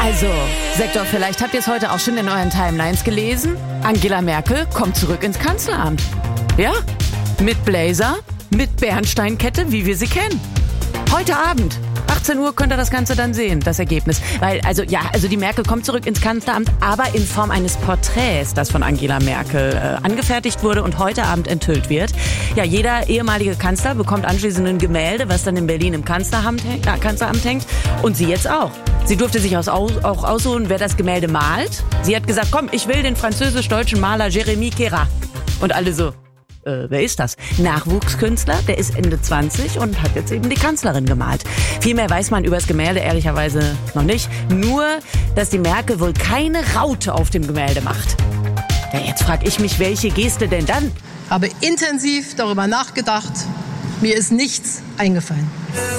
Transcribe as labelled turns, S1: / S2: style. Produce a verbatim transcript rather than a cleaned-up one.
S1: Also, Sektor, vielleicht habt ihr es heute auch schon in euren Timelines gelesen. Angela Merkel kommt zurück ins Kanzleramt. Ja, mit Blazer, mit Bernsteinkette, wie wir sie kennen. Heute Abend, achtzehn Uhr, könnt ihr das Ganze dann sehen, das Ergebnis. Weil, also ja, also die Merkel kommt zurück ins Kanzleramt, aber in Form eines Porträts, das von Angela Merkel äh, angefertigt wurde und heute Abend enthüllt wird. Ja, jeder ehemalige Kanzler bekommt anschließend ein Gemälde, was dann in Berlin im Kanzleramt, äh, Kanzleramt hängt. Und sie jetzt auch. Sie durfte sich aus, auch aussuchen, wer das Gemälde malt. Sie hat gesagt, komm, ich will den französisch-deutschen Maler Jérémy Queyras. Und alle so, äh, wer ist das? Nachwuchskünstler, der ist Ende zwanzig und hat jetzt eben die Kanzlerin gemalt. Viel mehr weiß man über das Gemälde ehrlicherweise noch nicht. Nur, dass die Merkel wohl keine Raute auf dem Gemälde macht. Ja, jetzt frage ich mich, welche Geste denn dann?
S2: Habe intensiv darüber nachgedacht. Mir ist nichts eingefallen.